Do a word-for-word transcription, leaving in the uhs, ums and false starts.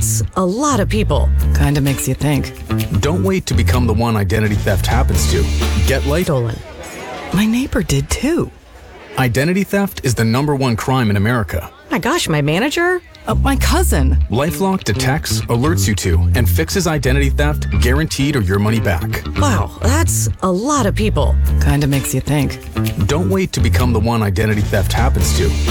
that's a lot of people. Kinda makes you think. Don't wait to become the one identity theft happens to. Get Light. Stolen. My neighbor did too. Identity theft is the number one crime in America. My gosh, my manager? Uh, my cousin. LifeLock detects, alerts you to, and fixes identity theft, guaranteed or your money back. Wow, that's a lot of people. Kinda makes you think. Don't wait to become the one identity theft happens to.